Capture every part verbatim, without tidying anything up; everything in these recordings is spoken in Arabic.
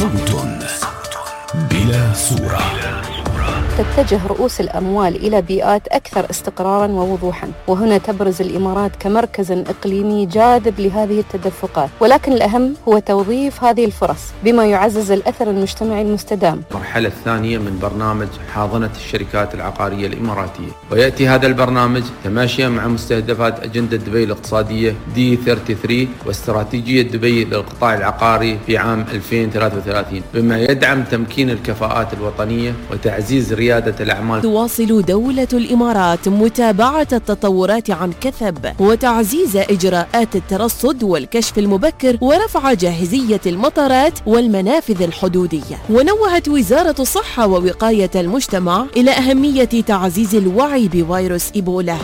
صوت بلا صورة. تتجه رؤوس الأموال إلى بيئات أكثر استقراراً ووضوحاً، وهنا تبرز الإمارات كمركز إقليمي جاذب لهذه التدفقات، ولكن الأهم هو توظيف هذه الفرص بما يعزز الأثر المجتمعي المستدام. المرحلة الثانية من برنامج حاضنة الشركات العقارية الإماراتية، ويأتي هذا البرنامج تماشيا مع مستهدفات أجندة دبي الاقتصادية دي ثلاثة وثلاثين واستراتيجية دبي للقطاع العقاري في عام ألفين وثلاثة وثلاثين، بما يدعم تمكين الكفاءات الوطنية وتعزيز ريادة الأعمال. تواصل دولة الإمارات متابعة التطورات عن كثب وتعزيز إجراءات الترصد والكشف المبكر ورفع جاهزية المطارات والمنافذ الحدودية. ونوهت وزارة الصحة ووقاية المجتمع إلى أهمية تعزيز الوعي بفيروس إيبولا.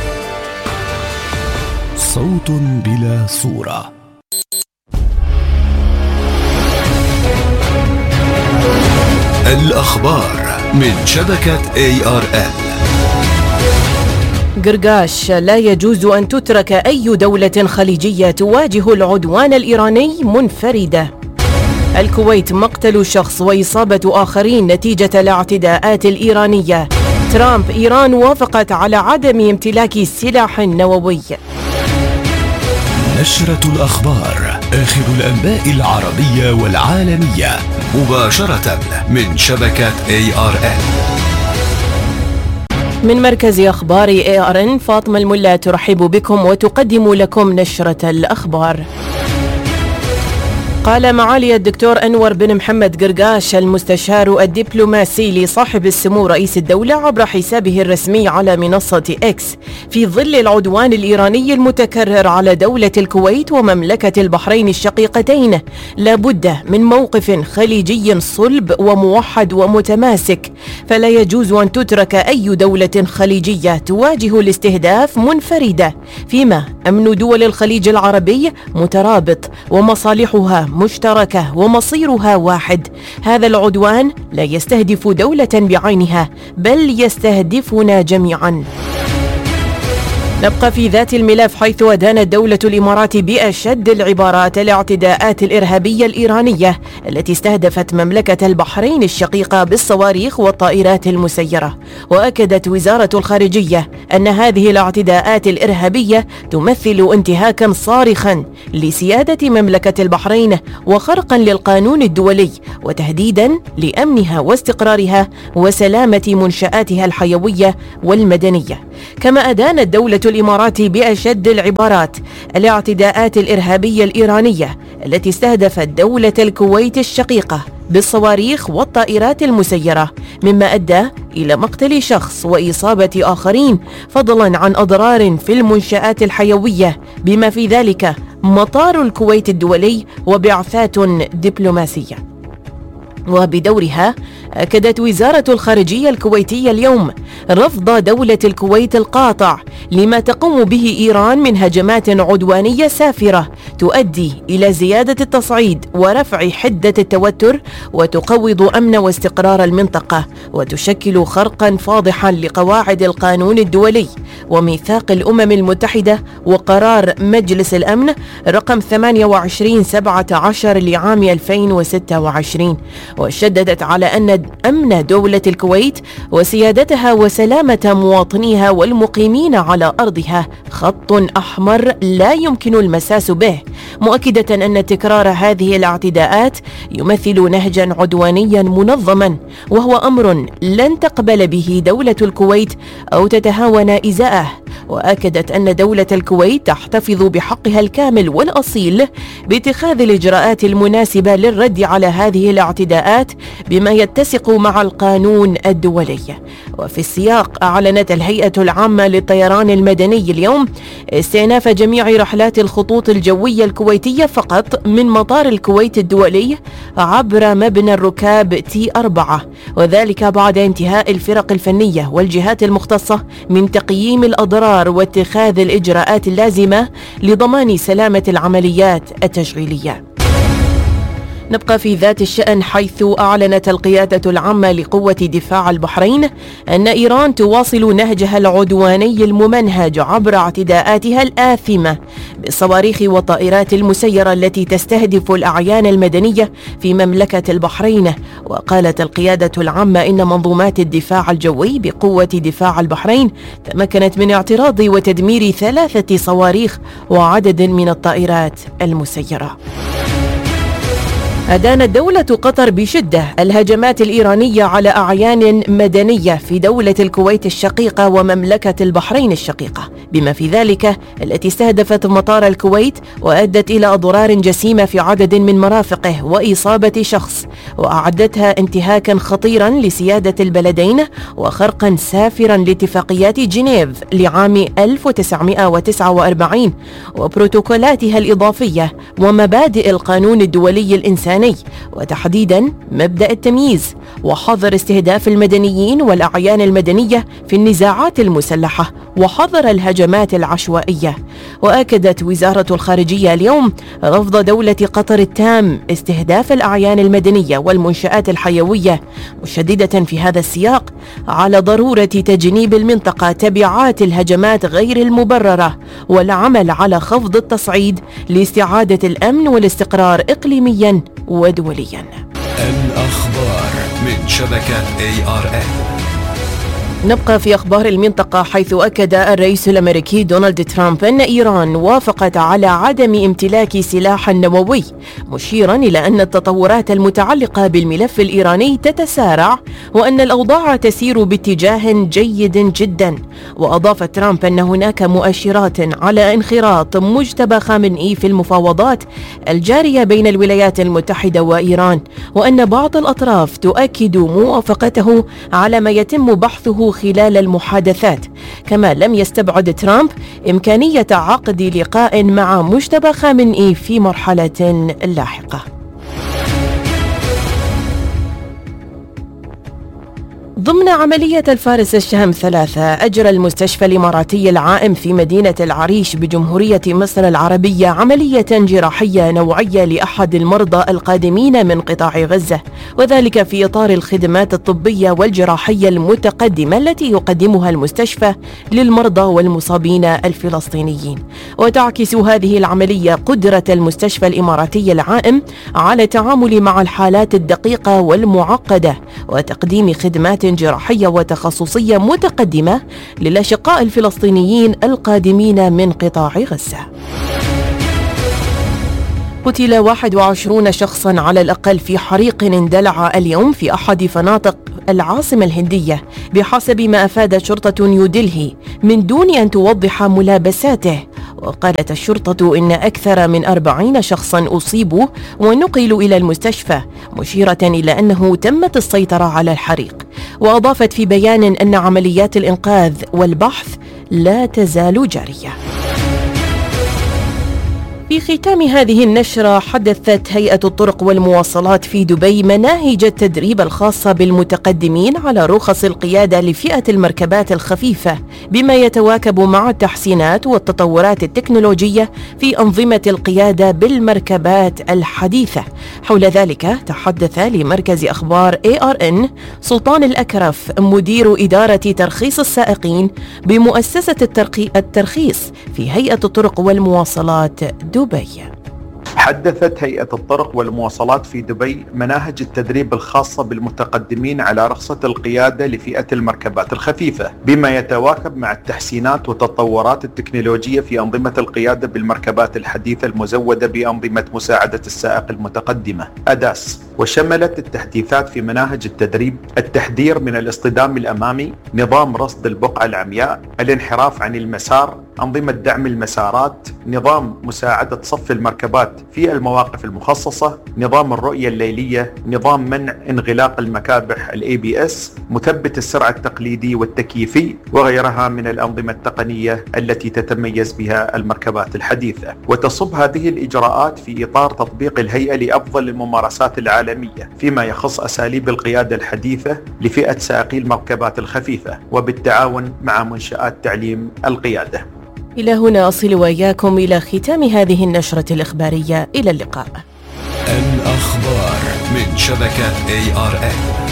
صوت بلا صورة. الأخبار من شبكة إيه آر إل. قرقاش: لا يجوز أن تترك أي دولة خليجية تواجه العدوان الإيراني منفردة. الكويت: مقتل شخص وإصابة آخرين نتيجة الاعتداءات الإيرانية. ترامب: إيران وافقت على عدم امتلاك سلاح نووي. نشرة الأخبار، آخر الأنباء العربية والعالمية مباشرة من شبكة إيه آر إل. من مركز أخبار إيه آر إن، فاطمة الملا ترحب بكم وتقدم لكم نشرة الأخبار. قال معالي الدكتور أنور بن محمد قرقاش المستشار الدبلوماسي لصاحب السمو رئيس الدولة عبر حسابه الرسمي على منصة إكس في ظل العدوان الإيراني المتكرر على دولة الكويت ومملكة البحرين الشقيقتين، لابد من موقف خليجي صلب وموحد ومتماسك، فلا يجوز أن تترك أي دولة خليجية تواجه الاستهداف منفردة، فيما أمن دول الخليج العربي مترابط ومصالحها مشتركة ومصيرها واحد. هذا العدوان لا يستهدف دولة بعينها، بل يستهدفنا جميعا. نبقى في ذات الملف، حيث أدانت دولة الإمارات بأشد العبارات الاعتداءات الإرهابية الإيرانية التي استهدفت مملكة البحرين الشقيقة بالصواريخ والطائرات المسيرة. وأكدت وزارة الخارجية أن هذه الاعتداءات الإرهابية تمثل انتهاكا صارخا لسيادة مملكة البحرين وخرقا للقانون الدولي وتهديدا لأمنها واستقرارها وسلامة منشآتها الحيوية والمدنية. كما أدانت دولة الإمارات بأشد العبارات الاعتداءات الإرهابية الإيرانية التي استهدفت دولة الكويت الشقيقة بالصواريخ والطائرات المسيرة، مما أدى إلى مقتل شخص وإصابة آخرين، فضلا عن أضرار في المنشآت الحيوية بما في ذلك مطار الكويت الدولي وبعثات دبلوماسية. وبدورها أكدت وزارة الخارجية الكويتية اليوم رفض دولة الكويت القاطع لما تقوم به إيران من هجمات عدوانية سافرة تؤدي إلى زيادة التصعيد ورفع حدة التوتر وتقوض أمن واستقرار المنطقة، وتشكل خرقا فاضحا لقواعد القانون الدولي وميثاق الأمم المتحدة وقرار مجلس الأمن رقم ثمانية وعشرين سبعة عشر لعام ألفين وستة وعشرين. وشددت على أن أمن دولة الكويت وسيادتها وسلامة مواطنيها والمقيمين على أرضها خط أحمر لا يمكن المساس به، مؤكدة أن تكرار هذه الاعتداءات يمثل نهجا عدوانيا منظما، وهو أمر لن تقبل به دولة الكويت أو تتهاون إزاءه. وأكدت أن دولة الكويت تحتفظ بحقها الكامل والأصيل باتخاذ الإجراءات المناسبة للرد على هذه الاعتداءات بما يتسق مع القانون الدولي. وفي السياق، أعلنت الهيئة العامة للطيران المدني اليوم استئناف جميع رحلات الخطوط الجوية الكويتية فقط من مطار الكويت الدولي عبر مبنى الركاب تي أربعة، وذلك بعد انتهاء الفرق الفنية والجهات المختصة من تقييم الأضرار واتخاذ الإجراءات اللازمة لضمان سلامة العمليات التشغيلية. نبقى في ذات الشأن، حيث أعلنت القيادة العامة لقوة دفاع البحرين أن إيران تواصل نهجها العدواني الممنهج عبر اعتداءاتها الآثمة بالصواريخ والطائرات المسيرة التي تستهدف الأعيان المدنية في مملكة البحرين. وقالت القيادة العامة إن منظومات الدفاع الجوي بقوة دفاع البحرين تمكنت من اعتراض وتدمير ثلاثة صواريخ وعدد من الطائرات المسيرة. أدانت دولة قطر بشدة الهجمات الإيرانية على أعيان مدنية في دولة الكويت الشقيقة ومملكة البحرين الشقيقة، بما في ذلك التي استهدفت مطار الكويت وأدت إلى أضرار جسيمة في عدد من مرافقه وإصابة شخص، وأعدتها انتهاكا خطيرا لسيادة البلدين وخرقا سافرا لاتفاقيات جنيف لعام ألف وتسعمائة وتسعة وأربعين وبروتوكولاتها الإضافية ومبادئ القانون الدولي الإنساني، وتحديدا مبدأ التمييز وحظر استهداف المدنيين والأعيان المدنية في النزاعات المسلحة وحظر الهجمات العشوائية. وأكدت وزارة الخارجية اليوم رفض دولة قطر التام استهداف الأعيان المدنية والمنشآت الحيوية، مشددة في هذا السياق على ضرورة تجنيب المنطقة تبعات الهجمات غير المبررة والعمل على خفض التصعيد لاستعادة الأمن والاستقرار إقليميا ودوليا. الأخبار من شبكة إيه آر إن. نبقى في أخبار المنطقة، حيث أكد الرئيس الأمريكي دونالد ترامب أن إيران وافقت على عدم امتلاك سلاح نووي، مشيرا إلى أن التطورات المتعلقة بالملف الإيراني تتسارع وأن الأوضاع تسير باتجاه جيد جدا. وأضاف ترامب أن هناك مؤشرات على انخراط مجتبى خامنئي في المفاوضات الجارية بين الولايات المتحدة وإيران، وأن بعض الأطراف تؤكد موافقته على ما يتم بحثه خلال المحادثات. كما لم يستبعد ترامب إمكانية عقد لقاء مع مجتبى خامنئي في مرحلة لاحقة. ضمن عملية الفارس الشهم ثلاثة، أجرى المستشفى الإماراتي العائم في مدينة العريش بجمهورية مصر العربية عملية جراحية نوعية لأحد المرضى القادمين من قطاع غزة، وذلك في إطار الخدمات الطبية والجراحية المتقدمة التي يقدمها المستشفى للمرضى والمصابين الفلسطينيين. وتعكس هذه العملية قدرة المستشفى الإماراتي العائم على التعامل مع الحالات الدقيقة والمعقدة وتقديم خدمات جراحية وتخصصية متقدمة للأشقاء الفلسطينيين القادمين من قطاع غزة. قتل واحد وعشرون شخصا على الأقل في حريق اندلع اليوم في أحد فنادق العاصمة الهندية بحسب ما أفادت شرطة نيودلهي من دون أن توضح ملابساته. وقالت الشرطة إن أكثر من أربعين شخصا أصيبوا ونقلوا إلى المستشفى، مشيرة إلى أنه تمت السيطرة على الحريق. وأضافت في بيان أن عمليات الإنقاذ والبحث لا تزال جارية. في ختام هذه النشرة، حدثت هيئة الطرق والمواصلات في دبي مناهج التدريب الخاصة بالمتقدمين على رخص القيادة لفئة المركبات الخفيفة، بما يتواكب مع التحسينات والتطورات التكنولوجية في أنظمة القيادة بالمركبات الحديثة. حول ذلك تحدث لمركز أخبار إيه آر إن سلطان الأكرف مدير إدارة ترخيص السائقين بمؤسسة الترخيص في هيئة الطرق والمواصلات دبي. حدثت هيئة الطرق والمواصلات في دبي مناهج التدريب الخاصة بالمتقدمين على رخصة القيادة لفئة المركبات الخفيفة، بما يتواكب مع التحسينات والتطورات التكنولوجية في أنظمة القيادة بالمركبات الحديثة المزودة بأنظمة مساعدة السائق المتقدمة أداس. وشملت التحديثات في مناهج التدريب التحذير من الاصطدام الأمامي، نظام رصد البقعة العمياء، الانحراف عن المسار، أنظمة دعم المسارات، نظام مساعدة صف المركبات في المواقف المخصصة، نظام الرؤية الليلية، نظام منع انغلاق المكابح ال إيه بي إس، مثبت السرعة التقليدي والتكييفي، وغيرها من الأنظمة التقنية التي تتميز بها المركبات الحديثة. وتصب هذه الإجراءات في إطار تطبيق الهيئة لأفضل الممارسات العالمية فيما يخص أساليب القيادة الحديثة لفئة سائقي المركبات الخفيفة، وبالتعاون مع منشآت تعليم القيادة. إلى هنا أصل وإياكم إلى ختام هذه النشرة الإخبارية. إلى اللقاء. أخبار من شبكة إيه آر إن.